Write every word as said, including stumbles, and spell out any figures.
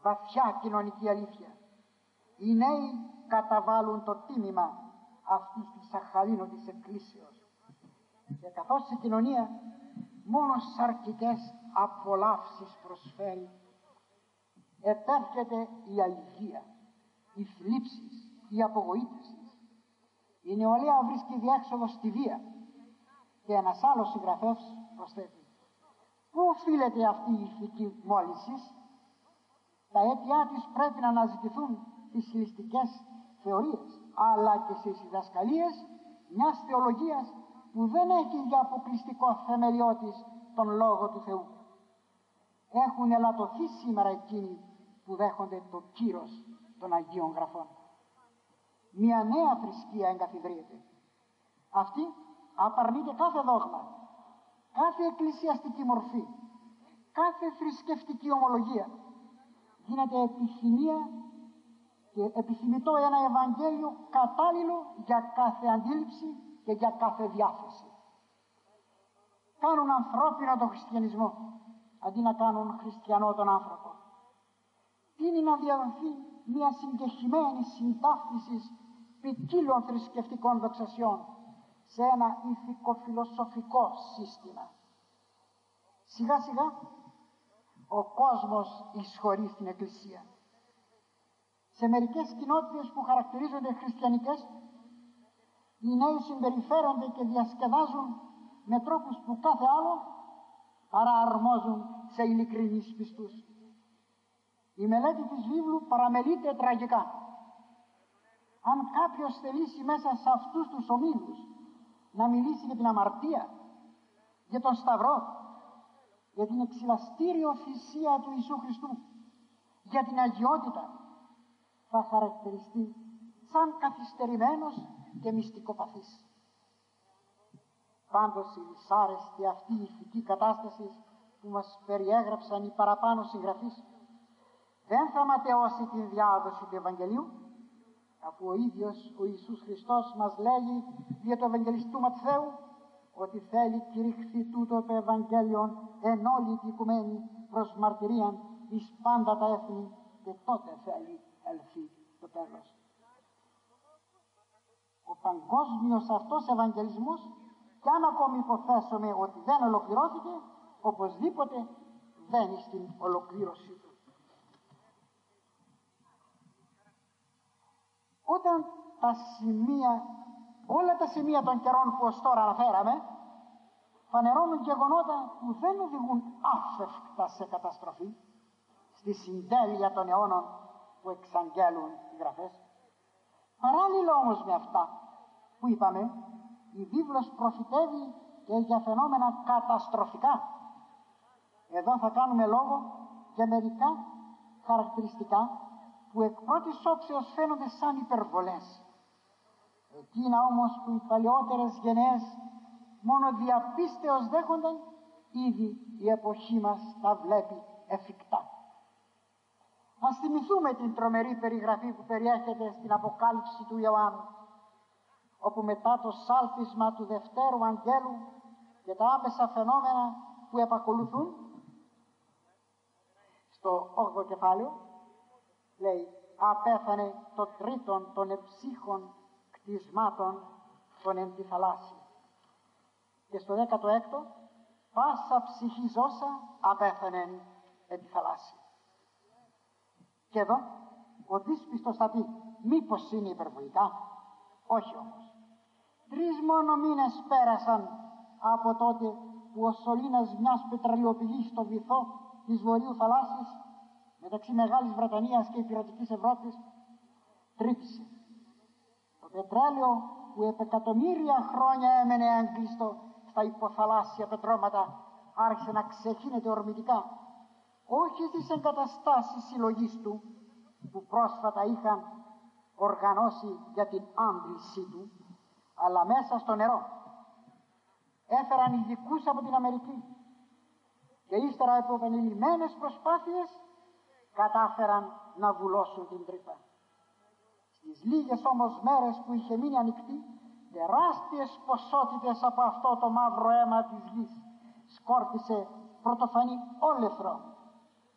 βαθιά κοινωνική αλήθεια. Οι νέοι καταβάλουν το τίμημα αυτής της αχαλήνωτης εκκλήσεως. Και καθώς η κοινωνία μόνο σαρκικές απολαύσεις προσφέρει, επέρχεται η αλήθεια, οι θλίψεις, η απογοήτευση. Η νεολαία βρίσκει διέξοδο στη βία. Και ένας άλλος συγγραφέας προσθέτει: πού οφείλεται αυτή η ηθική μόλυνση? Τα αίτια της πρέπει να αναζητηθούν στις χιλιστικές θεωρίες, αλλά και στις διδασκαλίες μιας θεολογίας που δεν έχει για αποκλειστικό θεμελιό της τον Λόγο του Θεού. Έχουν ελαττωθεί σήμερα εκείνοι που δέχονται το κύρος των Αγίων Γραφών. Μια νέα θρησκεία εγκαθιδρύεται. Αυτή απαρνείται κάθε δόγμα, κάθε εκκλησιαστική μορφή, κάθε θρησκευτική ομολογία. Γίνεται επιθυμία και επιθυμητό ένα Ευαγγέλιο κατάλληλο για κάθε αντίληψη και για κάθε διάθεση. Κάνουν ανθρώπινο τον χριστιανισμό αντί να κάνουν χριστιανό τον άνθρωπο. Είναι να διαδοθεί μια συγκεχημένη συντάφτιση ποικίλων θρησκευτικών δοξασιών σε ένα ηθικοφιλοσοφικό σύστημα. Σιγά σιγά ο κόσμος εισχωρεί στην Εκκλησία. Σε μερικές κοινότητες που χαρακτηρίζονται χριστιανικές, οι νέοι συμπεριφέρονται και διασκεδάζουν με τρόπους που κάθε άλλο παρά αρμόζουν σε ειλικρινείς πιστούς. Η μελέτη της βίβλου παραμελείται τραγικά. Αν κάποιος θελήσει μέσα σε αυτούς τους ομίλους να μιλήσει για την αμαρτία, για τον Σταυρό, για την εξυλαστήριο θυσία του Ιησού Χριστού, για την αγιότητα, θα χαρακτηριστεί σαν καθυστερημένος και μυστικοπαθής. Πάντως η δυσάρεστη αυτή η ηθική κατάσταση που μας περιέγραψαν οι παραπάνω συγγραφείς δεν θα ματαιώσει την διάδοση του Ευαγγελίου, αφού ο ίδιος ο Ιησούς Χριστός μας λέγει δια του Ευαγγελιστού Ματθαίου ότι θέλει κηρυχθεί τούτο το Ευαγγέλιο εν όλη την οικουμένη προς μαρτυρίαν εις πάντα τα έθνη, και τότε θέλει ελθεί το τέλος. Ο παγκόσμιος αυτός Ευαγγελισμός, κι αν ακόμη υποθέσουμε ότι δεν ολοκληρώθηκε, οπωσδήποτε βαίνει στην ολοκλήρωσή του. Όταν τα σημεία, όλα τα σημεία των καιρών που ως τώρα αναφέραμε, φανερώνουν γεγονότα που δεν οδηγούν άφευκτα σε καταστροφή, στη συντέλεια των αιώνων που εξαγγέλουν οι γραφές. Παράλληλα όμως με αυτά που είπαμε, η βίβλος προφητεύει και για φαινόμενα καταστροφικά. Εδώ θα κάνουμε λόγο για μερικά χαρακτηριστικά που εκ πρώτης όψεως φαίνονται σαν υπερβολές. Εκείνα όμως που οι παλαιότερες γενναίες μόνο διαπίστεως δέχονταν, ήδη η εποχή μας τα βλέπει εφικτά. Ας θυμηθούμε την τρομερή περιγραφή που περιέχεται στην Αποκάλυψη του Ιωάννου, όπου μετά το σάλπισμα του δευτέρου αγγέλου και τα άμεσα φαινόμενα που επακολουθούν, στο όγδοο κεφάλαιο λέει: απέθανε το τρίτον των εψύχων κτισμάτων των εν τη θαλάσση. Και στο δέκατο έκτο, πάσα ψυχή ζώσα απέθανε εν τη θαλάσση. Και εδώ ο δύσπιστος θα πει: μήπως είναι υπερβολικά? Όχι όμως. Τρεις μόνο μήνες πέρασαν από τότε που ο σωλήνας μιας πετρελαιοπηγής στο βυθό της Βορείου θαλάσσης μεταξύ Μεγάλης Βρετανίας και Υπηρετικής Ευρώπης τρύπησε. Το πετρέλαιο που επ' εκατομμύρια χρόνια έμενε έγκλειστο στα υποθαλάσσια πετρώματα άρχισε να ξεχύνεται ορμητικά, όχι στις εγκαταστάσεις συλλογής του που πρόσφατα είχαν οργανώσει για την άντλησή του, αλλά μέσα στο νερό. Έφεραν ειδικούς από την Αμερική και ύστερα από επανειλημμένες προσπάθειες κατάφεραν να βουλώσουν την τρύπα. Στις λίγες όμως μέρες που είχε μείνει ανοιχτή, τεράστιες ποσότητες από αυτό το μαύρο αίμα της γης σκόρπισε πρωτοφανή όλεθρο